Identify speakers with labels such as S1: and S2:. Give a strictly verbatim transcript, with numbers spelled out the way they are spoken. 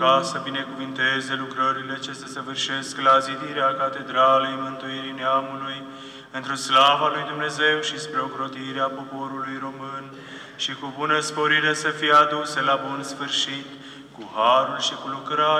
S1: ca să binecuvinteze lucrările ce se săvârșesc la zidirea Catedralei Mântuirii Neamului, într-o slava lui Dumnezeu și spre ocrotirea poporului român, și cu bună sporire să fie aduse la bun sfârșit, cu harul și cu lucrarea